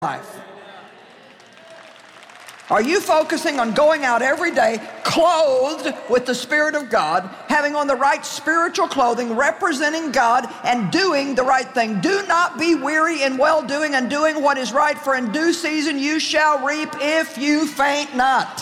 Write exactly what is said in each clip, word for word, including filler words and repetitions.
life? Are you focusing on going out every day clothed with the Spirit of God, having on the right spiritual clothing, representing God, and doing the right thing? Do not be weary in well-doing and doing what is right, for in due season you shall reap if you faint not.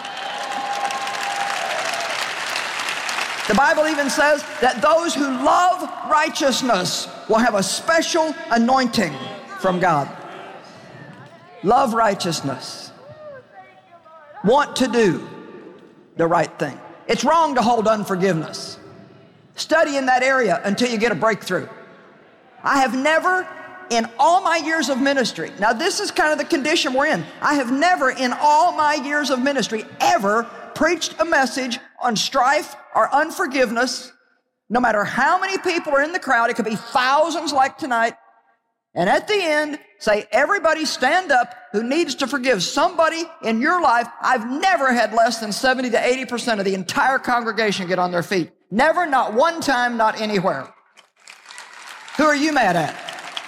The Bible even says that those who love righteousness will have a special anointing from God. Love righteousness. Want to do the right thing. It's wrong to hold unforgiveness. Study in that area until you get a breakthrough. I have never, in all my years of ministry, now this is kind of the condition we're in, I have never in all my years of ministry ever preached a message on strife or unforgiveness, no matter how many people are in the crowd. It could be thousands like tonight. And at the end, say, everybody stand up who needs to forgive somebody in your life. I've never had less than seventy to eighty percent of the entire congregation get on their feet. Never, not one time, not anywhere. Who are you mad at?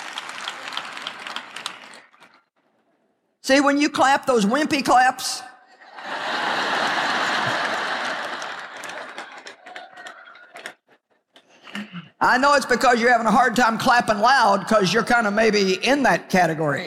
See, when you clap those wimpy claps, I know it's because you're having a hard time clapping loud because you're kind of maybe in that category.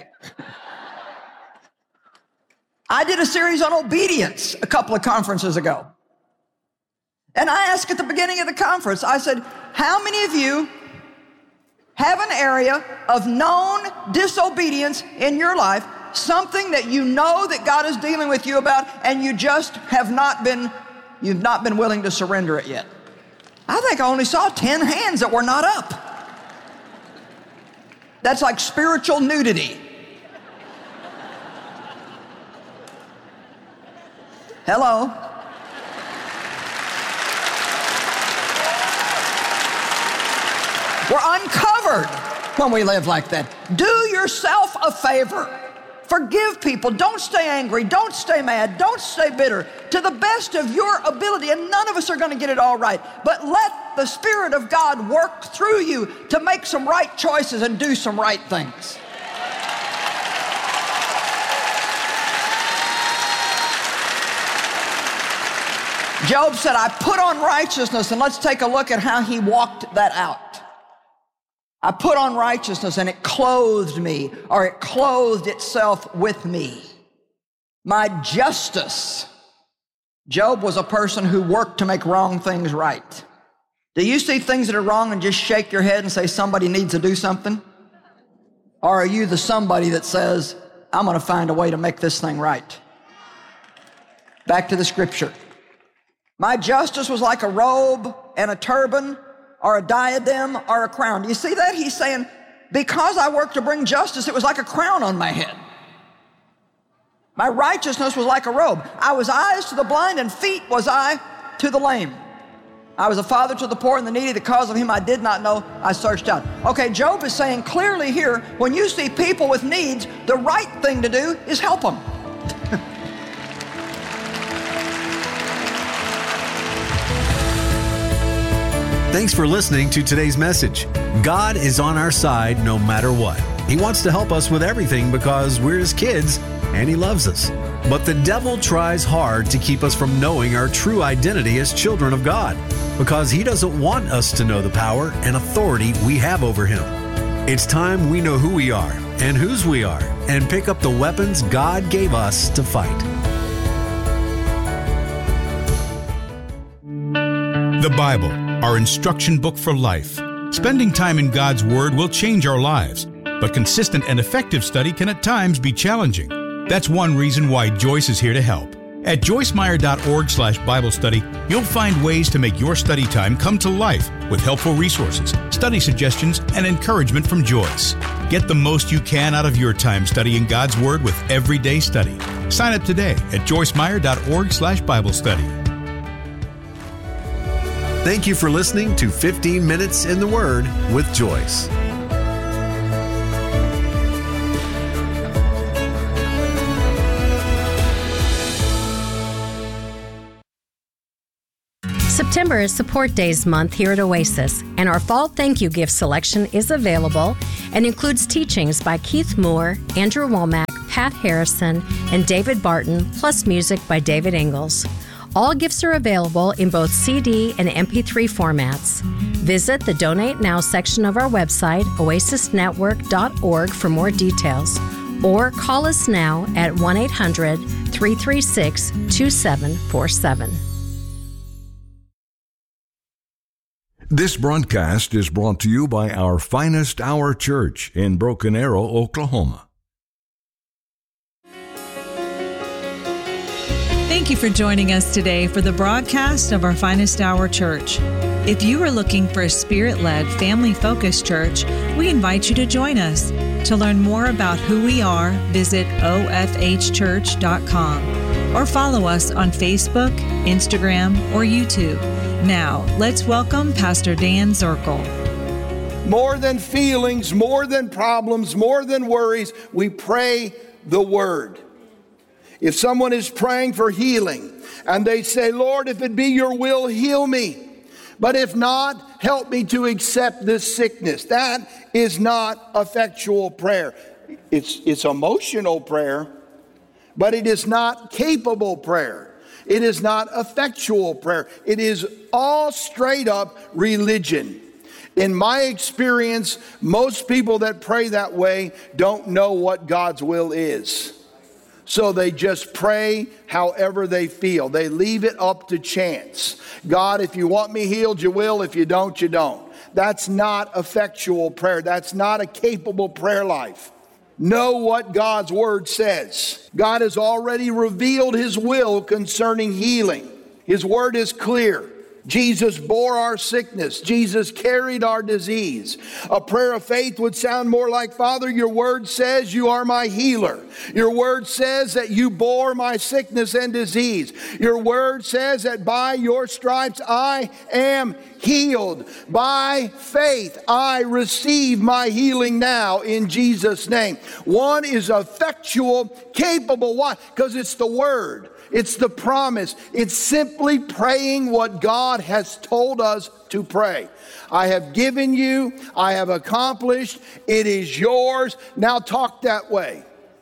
I did a series on obedience a couple of conferences ago. And I asked at the beginning of the conference, I said, how many of you have an area of known disobedience in your life, something that you know that God is dealing with you about, and you just have not been, you've not been willing to surrender it yet? I think I only saw ten hands that were not up. That's like spiritual nudity. Hello? We're uncovered when we live like that. Do yourself a favor. Forgive people. Don't stay angry. Don't stay mad. Don't stay bitter. To the best of your ability, and none of us are going to get it all right, but let the Spirit of God work through you to make some right choices and do some right things. Job said, I put on righteousness, and let's take a look at how he walked that out. I put on righteousness and it clothed me, or it clothed itself with me. My justice. Job was a person who worked to make wrong things right. Do you see things that are wrong and just shake your head and say somebody needs to do something? Or are you the somebody that says, I'm going to find a way to make this thing right? Back to the scripture. My justice was like a robe and a turban, or a diadem, or a crown. Do you see that? He's saying, because I worked to bring justice, it was like a crown on my head. My righteousness was like a robe. I was eyes to the blind, and feet was I to the lame. I was a father to the poor and the needy. The cause of him I did not know, I searched out. Okay, Job is saying clearly here, when you see people with needs, the right thing to do is help them. Thanks for listening to today's message. God is on our side no matter what. He wants to help us with everything because we're His kids and He loves us. But the devil tries hard to keep us from knowing our true identity as children of God because he doesn't want us to know the power and authority we have over Him. It's time we know who we are and whose we are and pick up the weapons God gave us to fight. The Bible, our instruction book for life. Spending time in God's Word will change our lives, but consistent and effective study can at times be challenging. That's one reason why Joyce is here to help. At joyce meyer dot org slash Bible study, you'll find ways to make your study time come to life with helpful resources, study suggestions, and encouragement from Joyce. Get the most you can out of your time studying God's Word with Everyday Study. Sign up today at joyce meyer dot org slash Bible study. Thank you for listening to fifteen minutes in the Word with Joyce. September September is Support Days month here at Oasis, and our fall thank you gift selection is available and includes teachings by Keith Moore, Andrew Womack, Pat Harrison, and David Barton, plus music by David Ingalls. All gifts are available in both C D and M P three formats. Visit the Donate Now section of our website, oasis network dot org, for more details, or call us now at one eight hundred, three three six, two seven four seven. This broadcast is brought to you by our Finest Hour Church in Broken Arrow, Oklahoma. Thank you for joining us today for the broadcast of our Finest Hour Church. If you are looking for a Spirit-led, family-focused church, we invite you to join us. To learn more about who we are, visit o f h church dot com or follow us on Facebook, Instagram, or YouTube. Now, let's welcome Pastor Dan Zirkle. More than feelings, more than problems, more than worries, we pray the Word. If someone is praying for healing and they say, Lord, if it be your will, heal me. But if not, help me to accept this sickness. That is not effectual prayer. It's, it's emotional prayer, but it is not capable prayer. It is not effectual prayer. It is all straight up religion. In my experience, most people that pray that way don't know what God's will is. So they just pray however they feel. They leave it up to chance. God, if you want me healed, you will. If you don't, you don't. That's not effectual prayer. That's not a capable prayer life. Know what God's Word says. God has already revealed His will concerning healing. His Word is clear. Jesus bore our sickness. Jesus carried our disease. A prayer of faith would sound more like, Father, your word says you are my healer. Your word says that you bore my sickness and disease. Your word says that by your stripes I am healed. By faith I receive my healing now in Jesus' name. One is effectual, capable. Why? Because it's the word. It's the promise. It's simply praying what God has told us to pray. I have given you. I have accomplished. It is yours. Now talk that way.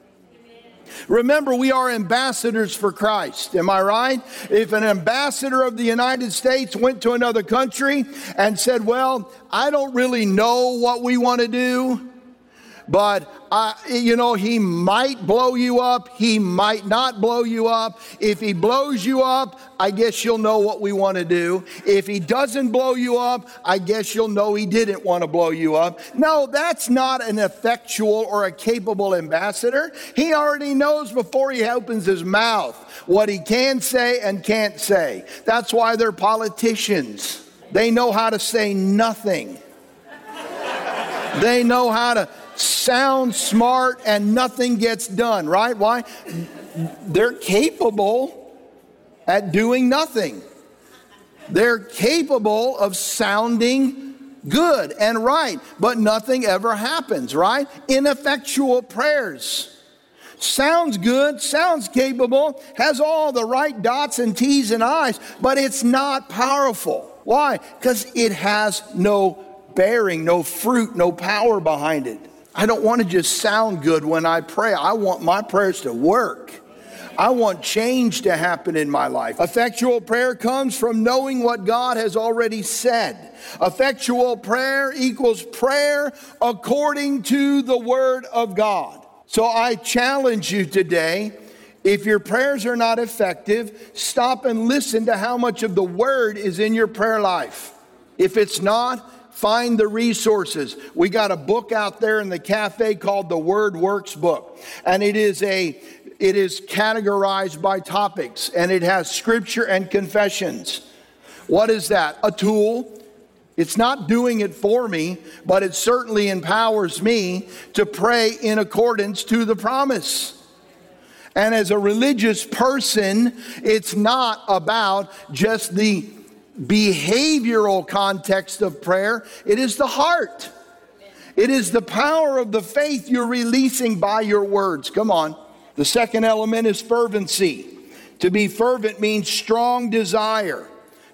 Remember, we are ambassadors for Christ. Am I right? If an ambassador of the United States went to another country and said, well, I don't really know what we want to do, but, uh, you know, he might blow you up. He might not blow you up. If he blows you up, I guess you'll know what we want to do. If he doesn't blow you up, I guess you'll know he didn't want to blow you up. No, that's not an effectual or a capable ambassador. He already knows before he opens his mouth what he can say and can't say. That's why they're politicians. They know how to say nothing. They know how to sound smart and nothing gets done, right? Why? They're capable at doing nothing. They're capable of sounding good and right, but nothing ever happens, right? Ineffectual prayers. Sounds good, sounds capable, has all the right dots and T's and I's, but it's not powerful. Why? Because it has no bearing, no fruit, no power behind it. I don't want to just sound good when I pray. I want my prayers to work. I want change to happen in my life. Effectual prayer comes from knowing what God has already said. Effectual prayer equals prayer according to the Word of God. So I challenge you today, if your prayers are not effective, stop and listen to how much of the Word is in your prayer life. If it's not, find the resources. We got a book out there in the cafe called the Word Works book. And it is a it is categorized by topics, and it has scripture and confessions. What is that? A tool. It's not doing it for me, but it certainly empowers me to pray in accordance to the promise. And as a religious person, it's not about just the behavioral context of prayer. It is the heart. It is the power of the faith you're releasing by your words. Come on. The second element is fervency. To be fervent means strong desire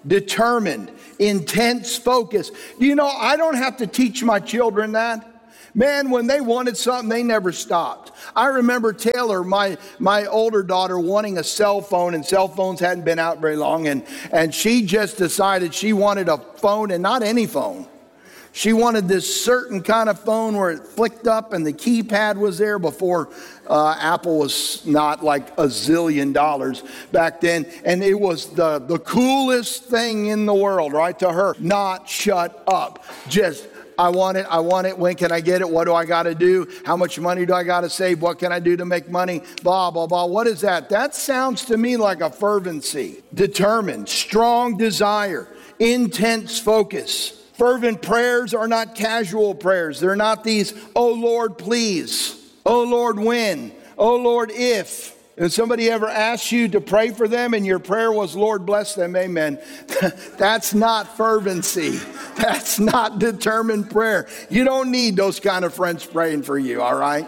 determined, intense focus. Do you know, I don't have to teach my children that. Man, when they wanted something, they never stopped. I remember Taylor, my my older daughter, wanting a cell phone, and cell phones hadn't been out very long, and, and she just decided she wanted a phone, and not any phone. She wanted this certain kind of phone where it flicked up and the keypad was there before uh, Apple was not like a zillion dollars back then. And it was the, the coolest thing in the world, right, to her. Not shut up. Just, I want it, I want it, when can I get it, what do I got to do, how much money do I got to save, what can I do to make money, blah, blah, blah. What is that? That sounds to me like a fervency, determined, strong desire, intense focus. Fervent prayers are not casual prayers. They're not these, oh Lord, please, oh Lord, when, oh Lord, if. If somebody ever asks you to pray for them and your prayer was, Lord, bless them, amen, that's not fervency. That's not determined prayer. You don't need those kind of friends praying for you, all right?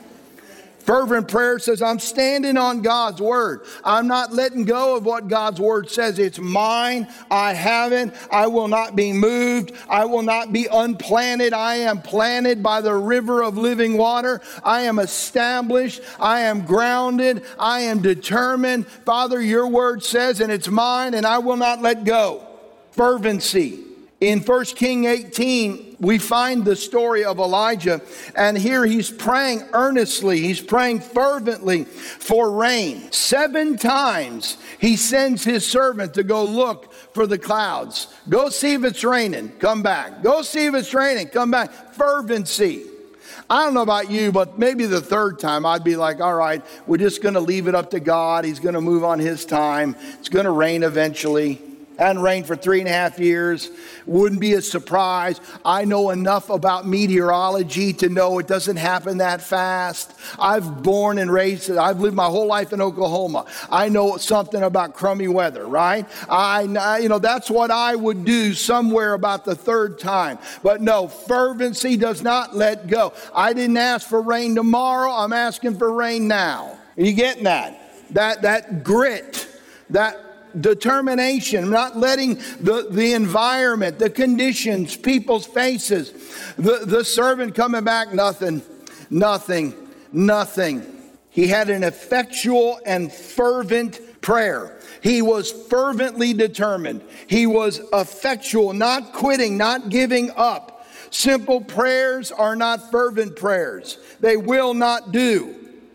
Fervent prayer says, I'm standing on God's word. I'm not letting go of what God's word says. It's mine. I have it. I will not be moved. I will not be unplanted. I am planted by the river of living water. I am established. I am grounded. I am determined. Father, your word says, and it's mine, and I will not let go. Fervency. In First Kings eighteen, we find the story of Elijah, and here he's praying earnestly, he's praying fervently for rain. Seven times he sends his servant to go look for the clouds. Go see if it's raining, come back. Go see if it's raining, come back. Fervency. I don't know about you, but maybe the third time I'd be like, all right, we're just going to leave it up to God. He's going to move on his time. It's going to rain eventually. Hadn't rained for three and a half years. Wouldn't be a surprise. I know enough about meteorology to know it doesn't happen that fast. I've born and raised, I've lived my whole life in Oklahoma. I know something about crummy weather, right? I, you know, that's what I would do somewhere about the third time. But no, fervency does not let go. I didn't ask for rain tomorrow. I'm asking for rain now. Are you getting that? That, that grit, that determination, not letting the, the environment, the conditions, people's faces, the, the servant coming back, nothing, nothing, nothing. He had an effectual and fervent prayer. He was fervently determined. He was effectual, not quitting, not giving up. Simple prayers are not fervent prayers. They will not do.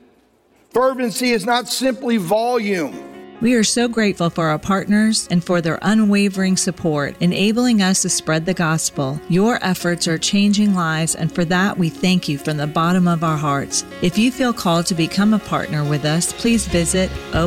Fervency is not simply volume. We are so grateful for our partners and for their unwavering support, enabling us to spread the gospel. Your efforts are changing lives, and for that we thank you from the bottom of our hearts. If you feel called to become a partner with us, please visit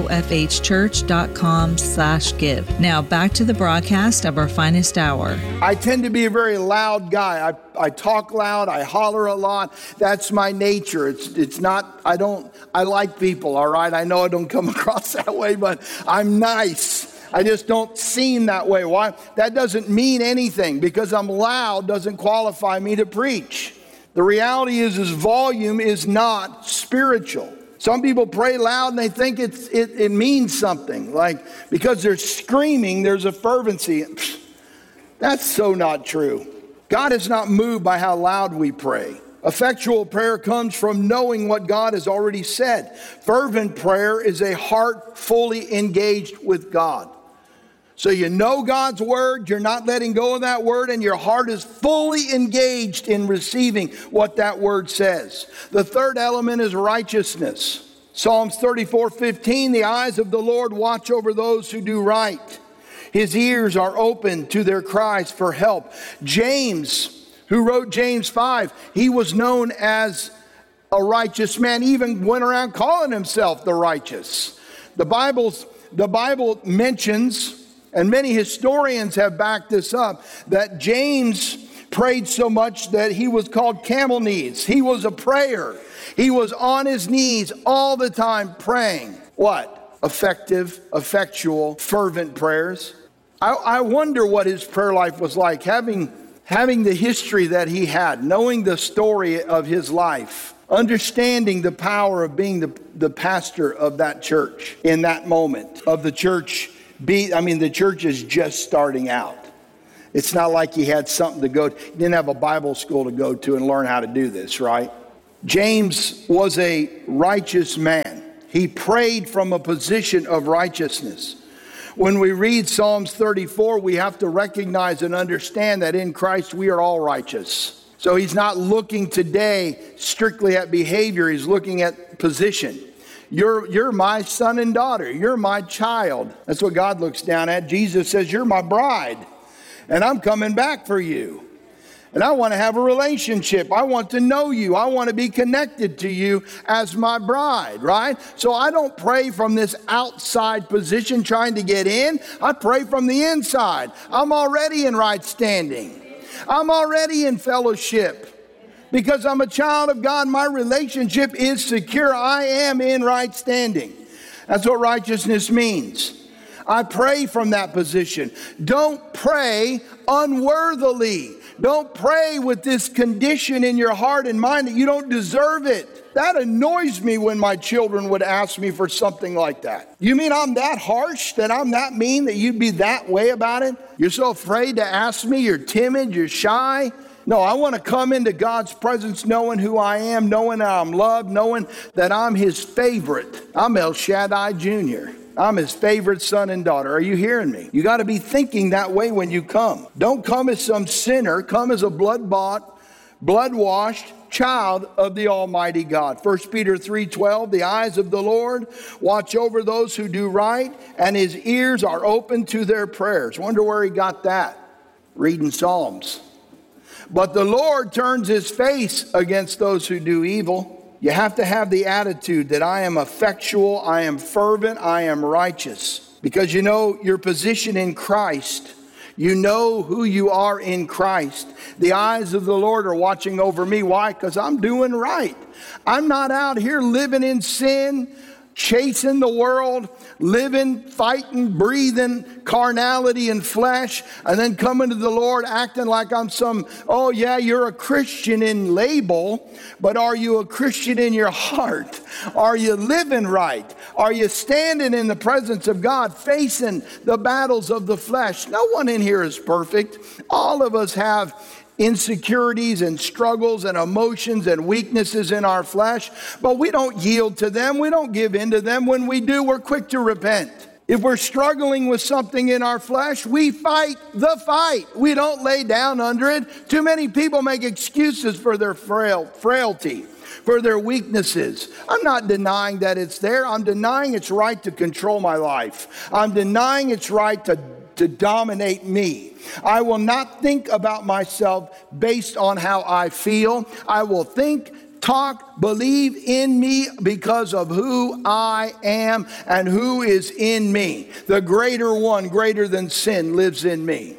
ofhchurch.com slash give. Now back to the broadcast of our finest hour. I tend to be a very loud guy. I I talk loud, I holler a lot. That's my nature. It's it's not, I don't, I like people, all right? I know I don't come across that way, but I'm nice. I just don't seem that way. Why? That doesn't mean anything. Because I'm loud doesn't qualify me to preach. The reality is, is volume is not spiritual. Some people pray loud and they think it's it, it means something. Like, because they're screaming, there's a fervency. That's so not true. God is not moved by how loud we pray. Effectual prayer comes from knowing what God has already said. Fervent prayer is a heart fully engaged with God. So you know God's word, you're not letting go of that word, and your heart is fully engaged in receiving what that word says. The third element is righteousness. Psalms thirty-four fifteen, the eyes of the Lord watch over those who do right. His ears are open to their cries for help. James, who wrote James five, he was known as a righteous man, even went around calling himself the righteous. The Bible's, the Bible mentions, and many historians have backed this up, that James prayed so much that he was called camel knees. He was a prayer. He was on his knees all the time praying. What? Effective, effectual, fervent prayers. I, I wonder what his prayer life was like, having, having the history that he had, knowing the story of his life, understanding the power of being the, the pastor of that church in that moment, of the church be, I mean, the church is just starting out. It's not like he had something to go to. He didn't have a Bible school to go to and learn how to do this, right? James was a righteous man. He prayed from a position of righteousness. When we read Psalms thirty-four, we have to recognize and understand that in Christ we are all righteous. So he's not looking today strictly at behavior. He's looking at position. You're, you're my son and daughter. You're my child. That's what God looks down at. Jesus says, you're my bride, and I'm coming back for you. And I want to have a relationship. I want to know you. I want to be connected to you as my bride, right? So I don't pray from this outside position trying to get in. I pray from the inside. I'm already in right standing. I'm already in fellowship. Because I'm a child of God, my relationship is secure. I am in right standing. That's what righteousness means. I pray from that position. Don't pray unworthily. Don't pray with this condition in your heart and mind that you don't deserve it. That annoys me when my children would ask me for something like that. You mean I'm that harsh, that I'm that mean, that you'd be that way about it? You're so afraid to ask me, you're timid, you're shy. No, I want to come into God's presence knowing who I am, knowing that I'm loved, knowing that I'm his favorite. I'm El Shaddai Junior I'm his favorite son and daughter. Are you hearing me? You got to be thinking that way when you come. Don't come as some sinner. Come as a blood-bought, blood-washed child of the Almighty God. First Peter three twelve, the eyes of the Lord watch over those who do right, and his ears are open to their prayers. Wonder where he got that? Reading Psalms. But the Lord turns his face against those who do evil. You have to have the attitude that I am effectual, I am fervent, I am righteous. Because you know your position in Christ. You know who you are in Christ. The eyes of the Lord are watching over me. Why? Because I'm doing right. I'm not out here living in sin, chasing the world, living, fighting, breathing carnality and flesh, and then coming to the Lord acting like I'm some, oh yeah, you're a Christian in label, but are you a Christian in your heart? Are you living right? Are you standing in the presence of God, facing the battles of the flesh? No one in here is perfect. All of us have insecurities and struggles and emotions and weaknesses in our flesh, but we don't yield to them. We don't give in to them. When we do, we're quick to repent. If we're struggling with something in our flesh, we fight the fight. We don't lay down under it. Too many people make excuses for their frail, frailty, for their weaknesses. I'm not denying that it's there. I'm denying its right to control my life. I'm denying its right to to dominate me. I will not think about myself based on how I feel. I will think, talk, believe in me because of who I am and who is in me. The greater one, greater than sin, lives in me.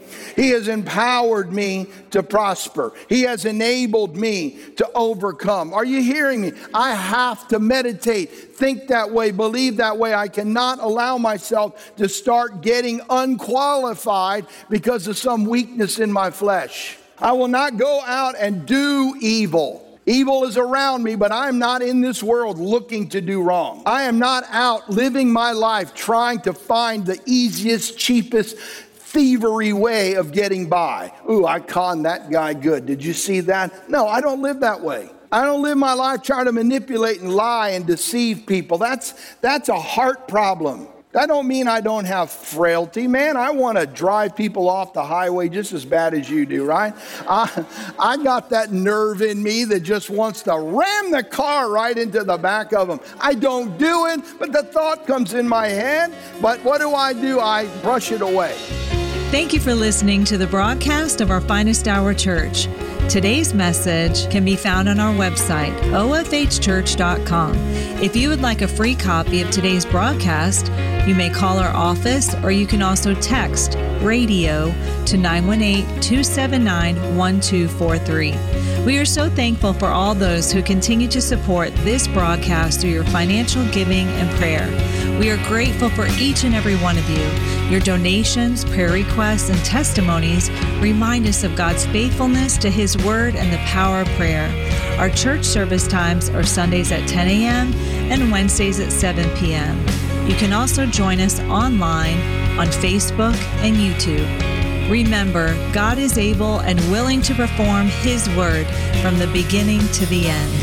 He has empowered me to prosper. He has enabled me to overcome. Are you hearing me? I have to meditate, think that way, believe that way. I cannot allow myself to start getting unqualified because of some weakness in my flesh. I will not go out and do evil. Evil is around me, but I'm not in this world looking to do wrong. I am not out living my life trying to find the easiest, cheapest, thievery way of getting by. Ooh, I conned that guy good. Did you see that? No, I don't live that way. I don't live my life trying to manipulate and lie and deceive people. That's, that's a heart problem. That don't mean I don't have frailty. Man, I want to drive people off the highway just as bad as you do, right? I, I got that nerve in me that just wants to ram the car right into the back of them. I don't do it, but the thought comes in my head. But what do I do? I brush it away. Thank you for listening to the broadcast of our Finest Hour Church. Today's message can be found on our website, o f h church dot com. If you would like a free copy of today's broadcast, you may call our office or you can also text radio to nine one eight, two seven nine, one two four three. We are so thankful for all those who continue to support this broadcast through your financial giving and prayer. We are grateful for each and every one of you. Your donations, prayer requests, and testimonies remind us of God's faithfulness to His Word and the power of prayer. Our church service times are Sundays at ten a.m. and Wednesdays at seven p.m. You can also join us online on Facebook and YouTube. Remember, God is able and willing to perform His word from the beginning to the end.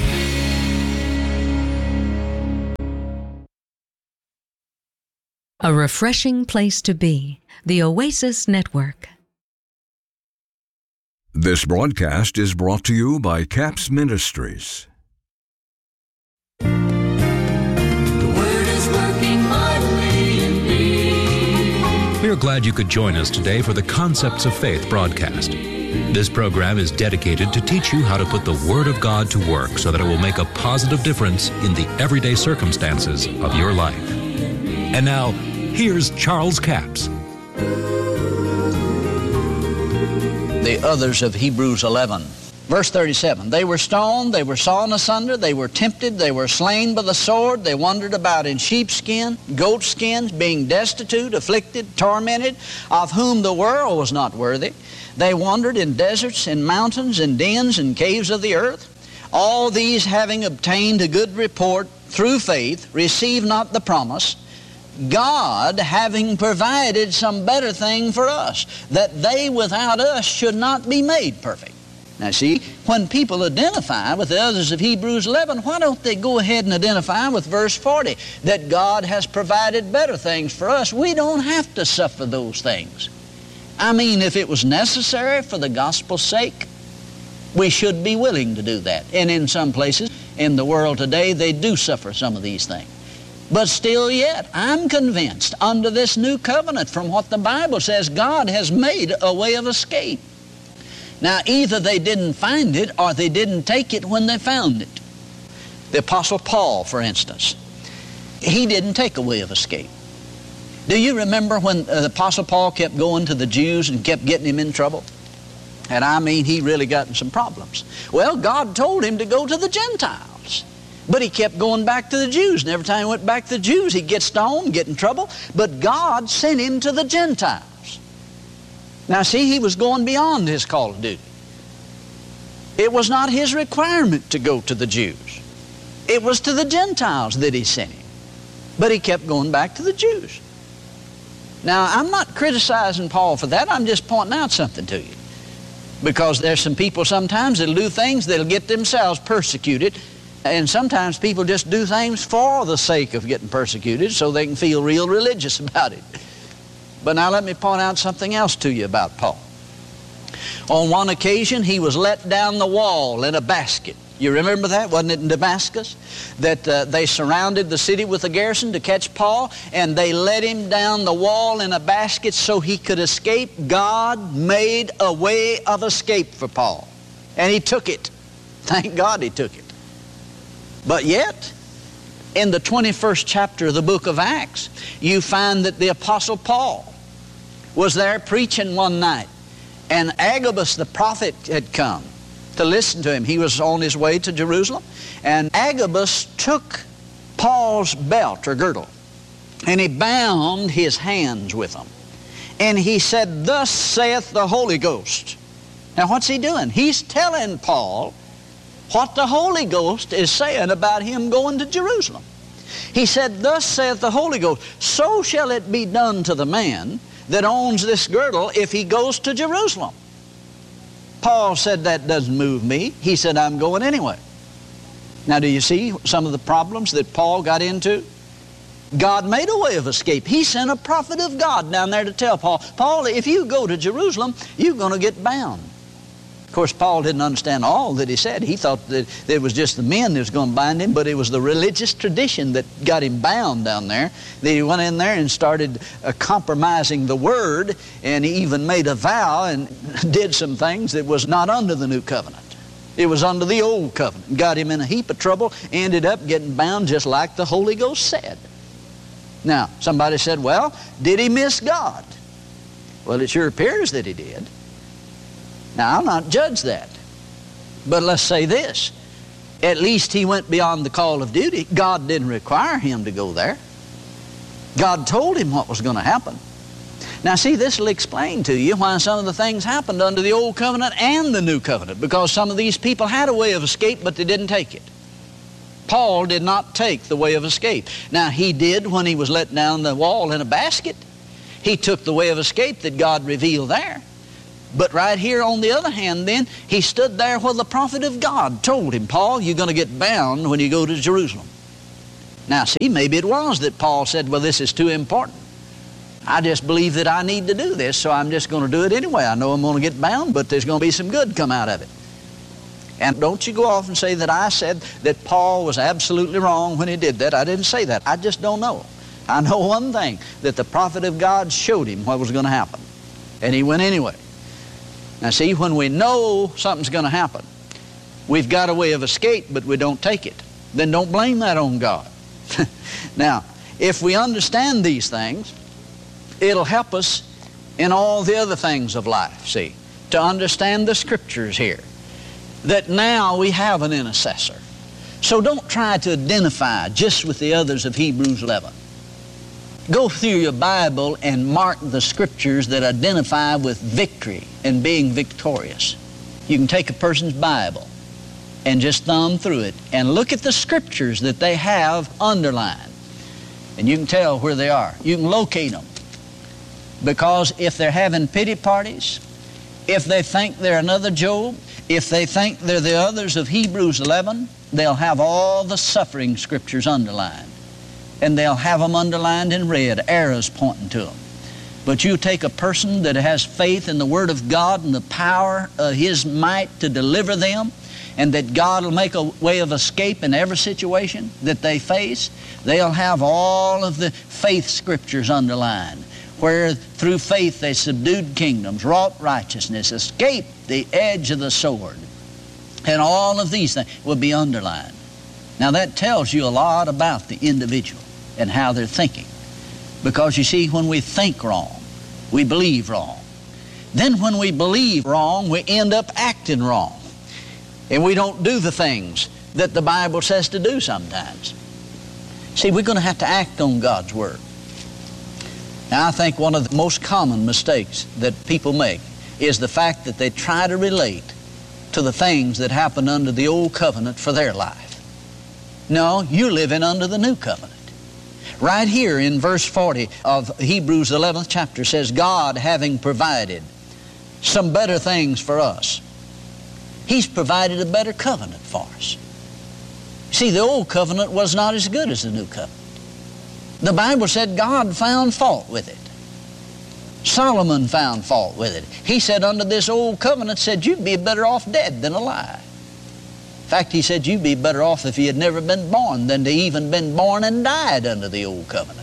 A refreshing place to be. The Oasis Network. This broadcast is brought to you by CAPS Ministries. We are glad you could join us today for the Concepts of Faith broadcast. This program is dedicated to teach you how to put the Word of God to work so that it will make a positive difference in the everyday circumstances of your life. And now, here's Charles Capps. The others of Hebrews eleven. Verse thirty-seven, they were stoned, they were sawn asunder, they were tempted, they were slain by the sword, they wandered about in sheepskin, goatskins, being destitute, afflicted, tormented, of whom the world was not worthy. They wandered in deserts, in mountains, in dens, and caves of the earth. All these having obtained a good report through faith, received not the promise, God having provided some better thing for us, that they without us should not be made perfect. Now see, when people identify with the others of Hebrews eleven, why don't they go ahead and identify with verse forty, that God has provided better things for us? We don't have to suffer those things. I mean, if it was necessary for the gospel's sake, we should be willing to do that. And in some places in the world today, they do suffer some of these things. But still yet, I'm convinced under this new covenant, from what the Bible says, God has made a way of escape. Now, either they didn't find it or they didn't take it when they found it. The Apostle Paul, for instance, he didn't take a way of escape. Do you remember when the Apostle Paul kept going to the Jews and kept getting him in trouble? And I mean, he really got in some problems. Well, God told him to go to the Gentiles. But he kept going back to the Jews. And every time he went back to the Jews, he'd get stoned, get in trouble. But God sent him to the Gentiles. Now see, he was going beyond his call of duty. It was not his requirement to go to the Jews. It was to the Gentiles that he sent him. But he kept going back to the Jews. Now, I'm not criticizing Paul for that. I'm just pointing out something to you. Because there's some people sometimes that'll do things that'll get themselves persecuted. And sometimes people just do things for the sake of getting persecuted so they can feel real religious about it. But now let me point out something else to you about Paul. On one occasion, he was let down the wall in a basket. You remember that? Wasn't it in Damascus? That uh, they surrounded the city with a garrison to catch Paul, and they let him down the wall in a basket so he could escape. God made a way of escape for Paul, and he took it. Thank God he took it. But yet, in the twenty-first chapter of the book of Acts, you find that the Apostle Paul was there preaching one night, and Agabus the prophet had come to listen to him. He was on his way to Jerusalem, and Agabus took Paul's belt or girdle, and he bound his hands with them. And he said, "Thus saith the Holy Ghost." Now what's he doing? He's telling Paul what the Holy Ghost is saying about him going to Jerusalem. He said, "Thus saith the Holy Ghost, so shall it be done to the man that owns this girdle if he goes to Jerusalem." Paul said, "That doesn't move me." He said, "I'm going anyway." Now, do you see some of the problems that Paul got into? God made a way of escape. He sent a prophet of God down there to tell Paul, "Paul, if you go to Jerusalem, you're going to get bound." Of course, Paul didn't understand all that he said. He thought that it was just the men that was going to bind him, but it was the religious tradition that got him bound down there. That he went in there and started uh, compromising the word, and he even made a vow and did some things that was not under the new covenant. It was under the old covenant. Got him in a heap of trouble, ended up getting bound just like the Holy Ghost said. Now, somebody said, "Well, did he miss God?" Well, it sure appears that he did. Now, I'll not judge that. But let's say this. At least he went beyond the call of duty. God didn't require him to go there. God told him what was going to happen. Now, see, this will explain to you why some of the things happened under the Old Covenant and the New Covenant, because some of these people had a way of escape, but they didn't take it. Paul did not take the way of escape. Now, he did when he was let down the wall in a basket. He took the way of escape that God revealed there. But right here, on the other hand, then, he stood there where the prophet of God told him, Paul, you're going to get bound when you go to Jerusalem. Now, see, maybe it was that Paul said, well, this is too important. I just believe that I need to do this, so I'm just going to do it anyway. I know I'm going to get bound, but there's going to be some good come out of it. And don't you go off and say that I said that Paul was absolutely wrong when he did that. I didn't say that. I just don't know. I know one thing, that the prophet of God showed him what was going to happen. And he went anyway. Now see, when we know something's going to happen, we've got a way of escape, but we don't take it. Then don't blame that on God. Now, if we understand these things, it'll help us in all the other things of life, see, to understand the Scriptures here, that now we have an intercessor. So don't try to identify just with the others of Hebrews eleven. Go through your Bible and mark the Scriptures that identify with victory and being victorious. You can take a person's Bible and just thumb through it and look at the Scriptures that they have underlined. And you can tell where they are. You can locate them. Because if they're having pity parties, if they think they're another Job, if they think they're the others of Hebrews eleven, they'll have all the suffering Scriptures underlined. And they'll have them underlined in red, arrows pointing to them. But you take a person that has faith in the Word of God and the power of His might to deliver them, and that God will make a way of escape in every situation that they face, they'll have all of the faith Scriptures underlined, where through faith they subdued kingdoms, wrought righteousness, escaped the edge of the sword. And all of these things will be underlined. Now that tells you a lot about the individual and how they're thinking. Because you see, when we think wrong, we believe wrong. Then when we believe wrong, we end up acting wrong. And we don't do the things that the Bible says to do sometimes. See, we're going to have to act on God's Word. Now, I think one of the most common mistakes that people make is the fact that they try to relate to the things that happened under the old covenant for their life. No, you're living under the new covenant. Right here in verse forty of Hebrews eleventh chapter says, God having provided some better things for us. He's provided a better covenant for us. See, the old covenant was not as good as the new covenant. The Bible said God found fault with it. Solomon found fault with it. He said under this old covenant, said you'd be better off dead than alive. In fact, he said you'd be better off if you had never been born than to even been born and died under the old covenant.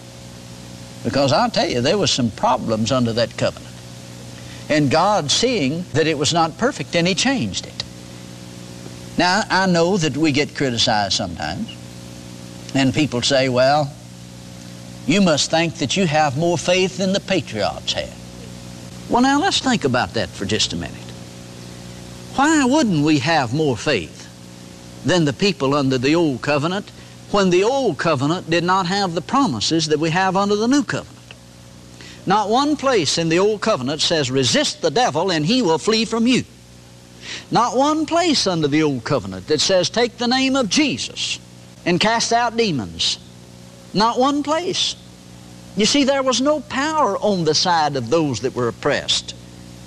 Because I'll tell you, there was some problems under that covenant. And God, seeing that it was not perfect, and He changed it. Now, I know that we get criticized sometimes. And people say, well, you must think that you have more faith than the patriots had. Well, now, let's think about that for just a minute. Why wouldn't we have more faith than the people under the old covenant when the old covenant did not have the promises that we have under the new covenant? Not one place in the old covenant says, resist the devil and he will flee from you. Not one place under the old covenant that says, take the name of Jesus and cast out demons. Not one place. You see, there was no power on the side of those that were oppressed.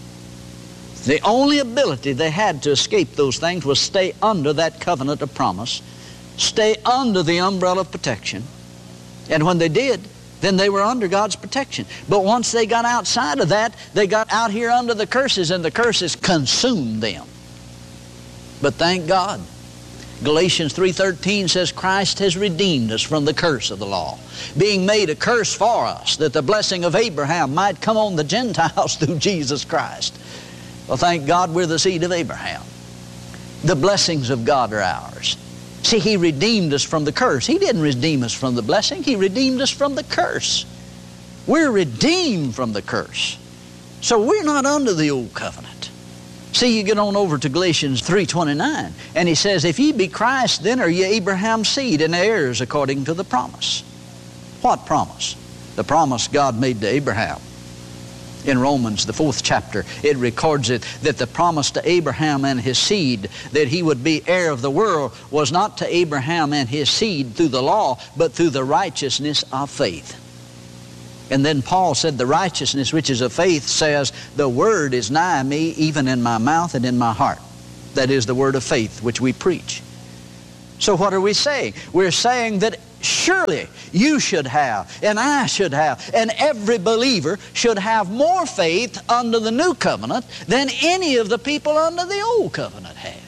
The only ability they had to escape those things was stay under that covenant of promise, stay under the umbrella of protection. And when they did, then they were under God's protection. But once they got outside of that, they got out here under the curses, and the curses consumed them. But thank God, Galatians three thirteen says Christ has redeemed us from the curse of the law, being made a curse for us, that the blessing of Abraham might come on the Gentiles through Jesus Christ. Well, thank God we're the seed of Abraham. The blessings of God are ours. See, He redeemed us from the curse. He didn't redeem us from the blessing. He redeemed us from the curse. We're redeemed from the curse. So we're not under the old covenant. See, you get on over to Galatians three twenty-nine, and he says, if ye be Christ, then are ye Abraham's seed and heirs according to the promise. What promise? The promise God made to Abraham. In Romans, the fourth chapter, it records it that the promise to Abraham and his seed that he would be heir of the world was not to Abraham and his seed through the law, but through the righteousness of faith. And then Paul said, the righteousness which is of faith says, the word is nigh me, even in my mouth and in my heart. That is the word of faith which we preach. So what are we saying? We're saying that surely you should have, and I should have, and every believer should have more faith under the new covenant than any of the people under the old covenant had.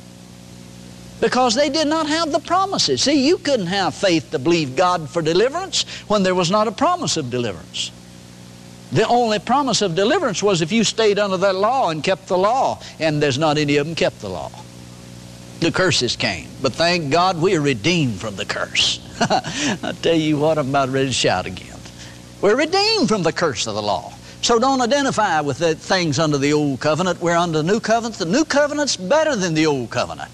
Because they did not have the promises. See, you couldn't have faith to believe God for deliverance when there was not a promise of deliverance. The only promise of deliverance was if you stayed under that law and kept the law, and there's not any of them kept the law. The curses came, but thank God we are redeemed from the curse. I tell you what, I'm about ready to shout again. We're redeemed from the curse of the law. So don't identify with the things under the old covenant. We're under the new covenant. The new covenant's better than the old covenant.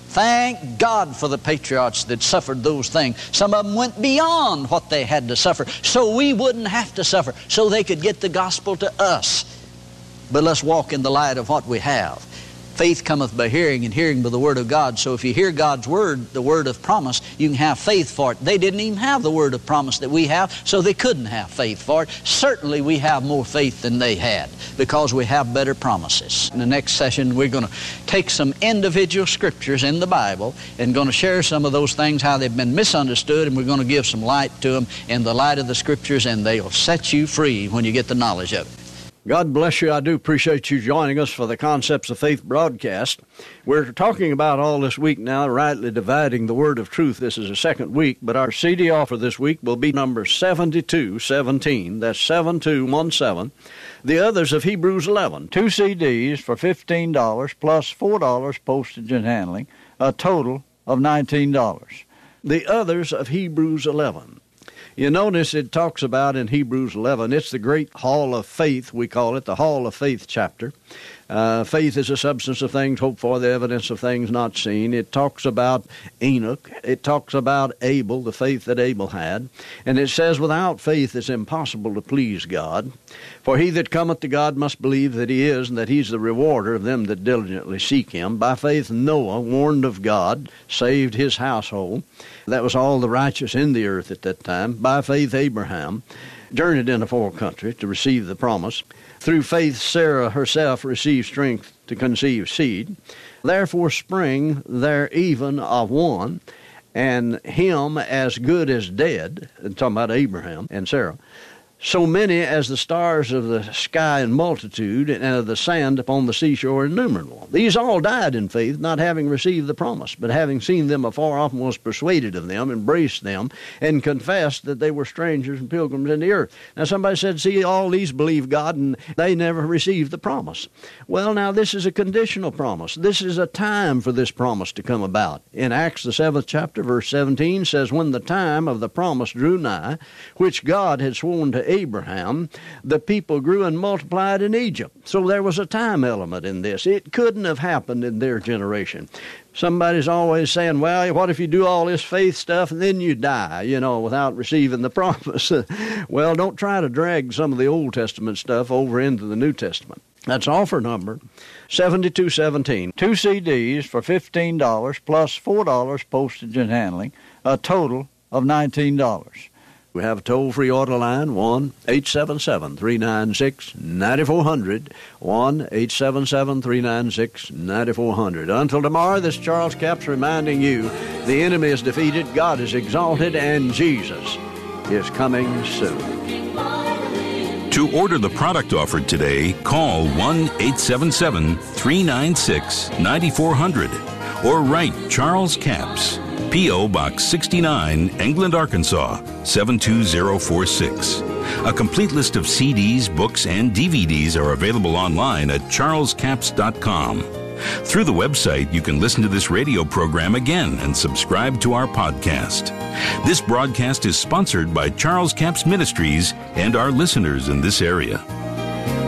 Thank God for the patriarchs that suffered those things. Some of them went beyond what they had to suffer, so we wouldn't have to suffer, so they could get the gospel to us. But let's walk in the light of what we have. Faith cometh by hearing, and hearing by the word of God. So if you hear God's word, the word of promise, you can have faith for it. They didn't even have the word of promise that we have, so they couldn't have faith for it. Certainly we have more faith than they had because we have better promises. In the next session, we're going to take some individual scriptures in the Bible and going to share some of those things, how they've been misunderstood, and we're going to give some light to them in the light of the scriptures, and they'll set you free when you get the knowledge of it. God bless you. I do appreciate you joining us for the Concepts of Faith broadcast. We're talking about all this week now, rightly dividing the word of truth. This is the second week, but our C D offer this week will be number seventy-two seventeen. That's seven two one seven. The others of Hebrews eleven. Two C Ds for fifteen dollars plus four dollars postage and handling, a total of nineteen dollars. The others of Hebrews eleven. You notice it talks about in Hebrews eleven, it's the great hall of faith, we call it, the hall of faith chapter. Uh, faith is the substance of things hoped for, the evidence of things not seen. It talks about Enoch. It talks about Abel, the faith that Abel had. And it says, without faith it's impossible to please God. For he that cometh to God must believe that he is, and that he's the rewarder of them that diligently seek him. By faith Noah, warned of God, saved his household. That was all the righteous in the earth at that time. By faith Abraham journeyed in a far country to receive the promise. Through faith Sarah herself received strength to conceive seed. Therefore spring there even of one, and him as good as dead, and talking about Abraham and Sarah, so many as the stars of the sky in multitude, and of the sand upon the seashore innumerable. These all died in faith, not having received the promise, but having seen them afar off, was persuaded of them, embraced them, and confessed that they were strangers and pilgrims in the earth. Now somebody said, see, all these believe God, and they never received the promise. Well, now this is a conditional promise. This is a time for this promise to come about. In Acts the seventh chapter, verse seventeen says, when the time of the promise drew nigh, which God had sworn to Abraham, the people grew and multiplied in Egypt. So there was a time element in this. It couldn't have happened in their generation. Somebody's always saying, well, what if you do all this faith stuff and then you die, you know, without receiving the promise? Well, don't try to drag some of the Old Testament stuff over into the New Testament. That's offer number seventy-two seventeen. Two C Ds for fifteen dollars plus four dollars postage and handling, a total of nineteen dollars. We have a toll-free order line, one eight seven seven, three nine six, nine four zero zero, one eight seven seven, three nine six, nine four zero zero. Until tomorrow, this Charles Capps reminding you, the enemy is defeated, God is exalted, and Jesus is coming soon. To order the product offered today, call one eight seven seven, three nine six, nine four zero zero or write Charles Capps, P O. Box sixty-nine, England, Arkansas, seven two zero four six. A complete list of C Ds, books, and D V Ds are available online at charles capps dot com. Through the website, you can listen to this radio program again and subscribe to our podcast. This broadcast is sponsored by Charles Capps Ministries and our listeners in this area.